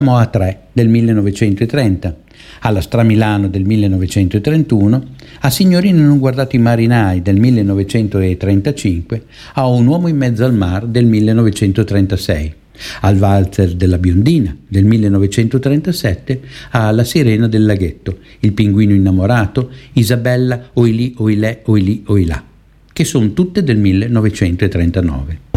a 3 del 1930, alla Stramilano del 1931, a Signorina non guardate i marinai del 1935, a Un uomo in mezzo al mar del 1936, al Walzer della biondina del 1937, a La sirena del laghetto, Il pinguino innamorato, Isabella, Oilì, Oilè, Oilì, Oilà, che sono tutte del 1939.